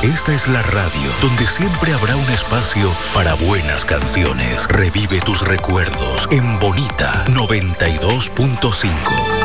Esta es la radio donde siempre habrá un espacio para buenas canciones. Revive tus recuerdos en Bonita 92.5.